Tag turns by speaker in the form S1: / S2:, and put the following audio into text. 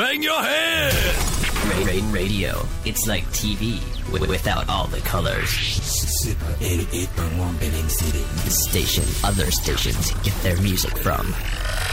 S1: Bang your head!
S2: Radio. It's like TV without all the colors.
S3: Super 88.1 Penang City.
S2: The station other stations get their music from.